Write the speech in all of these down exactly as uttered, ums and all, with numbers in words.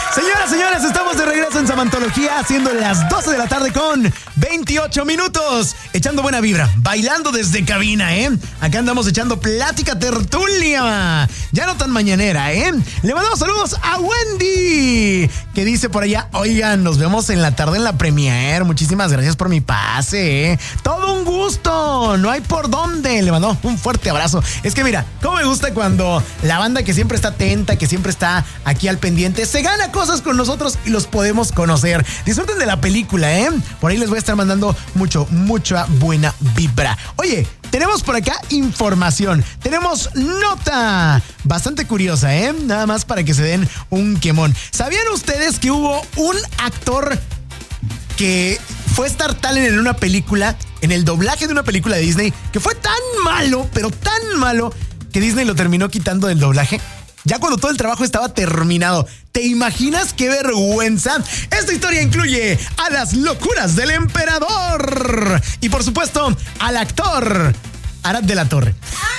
Señoras, señores, estamos de regreso en Samantología, haciendo las doce de la tarde con veintiocho minutos, echando buena vibra, bailando desde cabina, ¿eh? Acá andamos echando plática tertulia, ya no tan mañanera, ¿eh? Le mandamos saludos a Wendy, que dice por allá, oigan, nos vemos en la tarde en la premier, muchísimas gracias por mi pase, ¿eh? Todo un gusto, no hay por dónde, le mandamos un fuerte abrazo. Es que mira, cómo me gusta cuando la banda que siempre está atenta, que siempre está aquí al pendiente, se gana cosas con nosotros y los podemos conocer. Disfruten de la película, ¿eh? Por ahí les voy a estar mandando mucho, mucha buena vibra. Oye, tenemos por acá información, tenemos nota bastante curiosa, ¿eh? Nada más para que se den un quemón. ¿Sabían ustedes que hubo un actor que fue Star Talent en una película, en el doblaje de una película de Disney, que fue tan malo, pero tan malo, que Disney lo terminó quitando del doblaje? Ya cuando todo el trabajo estaba terminado. ¿Te imaginas qué vergüenza? Esta historia incluye a las locuras del emperador y, por supuesto, al actor Arad de la Torre.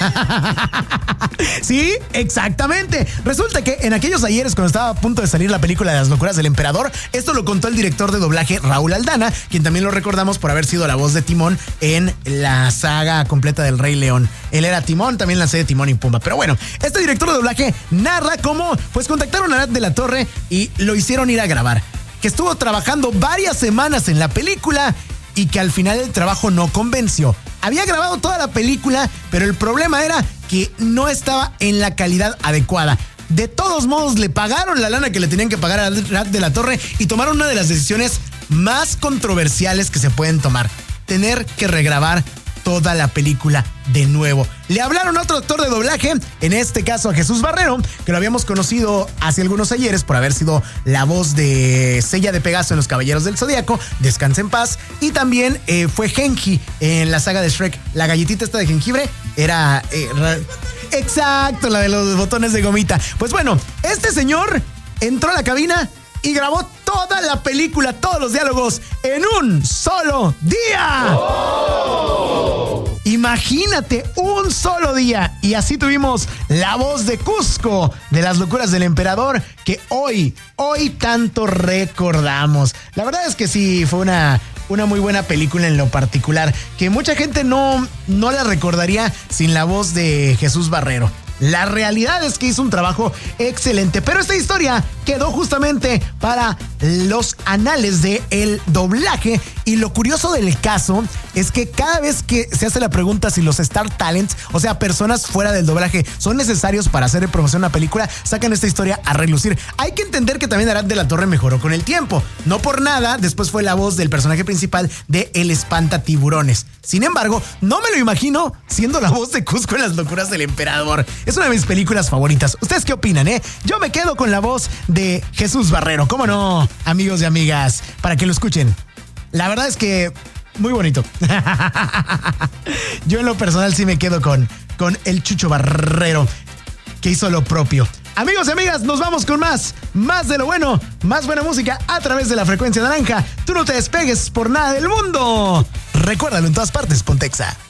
Sí, exactamente. Resulta que en aquellos ayeres, cuando estaba a punto de salir la película de las locuras del emperador, esto lo contó el director de doblaje Raúl Aldana, quien también lo recordamos por haber sido la voz de Timón en la saga completa del Rey León. Él era Timón, también la serie Timón y Pumba. Pero bueno, este director de doblaje narra cómo pues contactaron a Arad de la Torre y lo hicieron ir a grabar, que estuvo trabajando varias semanas en la película y que al final el trabajo no convenció. Había grabado toda la película, pero el problema era que no estaba en la calidad adecuada. De todos modos, le pagaron la lana que le tenían que pagar a Arad de la Torre y tomaron una de las decisiones más controversiales que se pueden tomar: tener que regrabar toda la película de nuevo. Le hablaron a otro actor de doblaje, en este caso a Jesús Barrero, que lo habíamos conocido hace algunos ayeres por haber sido la voz de Sella de Pegaso en Los Caballeros del Zodíaco, descansa en paz, y también eh, fue Genji en la saga de Shrek. La galletita esta de jengibre era... Eh, ra- exacto, la de los botones de gomita. Pues bueno, este señor entró a la cabina y grabó toda la película, todos los diálogos, en un solo día. ¡Oh! Imagínate, un solo día. Y así tuvimos la voz de Cusco de las locuras del emperador, que hoy, hoy tanto recordamos. La verdad es que sí, fue una... Una muy buena película en lo particular, que mucha gente no, no la recordaría sin la voz de Jesús Barrero. La realidad es que hizo un trabajo excelente, pero esta historia quedó justamente para los anales del doblaje. Y lo curioso del caso es que cada vez que se hace la pregunta si los Star Talents, o sea, personas fuera del doblaje, son necesarios para hacer promoción a una película, sacan esta historia a relucir. Hay que entender que también Arad de la Torre mejoró con el tiempo. No por nada, después fue la voz del personaje principal de El Espantatiburones. Sin embargo, no me lo imagino siendo la voz de Cusco en Las Locuras del Emperador. Es una de mis películas favoritas. ¿Ustedes qué opinan, eh? Yo me quedo con la voz de Jesús Barrero. ¿Cómo no, amigos y amigas? Para que lo escuchen. La verdad es que muy bonito. Yo en lo personal sí me quedo con, con el Chucho Barrero, que hizo lo propio. Amigos y amigas, nos vamos con más, más de lo bueno, más buena música a través de la frecuencia naranja. Tú no te despegues por nada del mundo. Recuérdalo en todas partes, Pontexa.